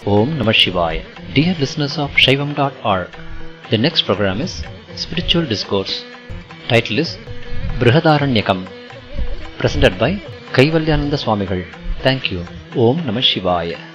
Om Namah Shivaya. Dear listeners of Shaivam.org, the next program is Spiritual Discourse. Title is Brihadaranyakam, presented by Kaivalyananda Swamigal. Thank you. Om Namah Shivaya.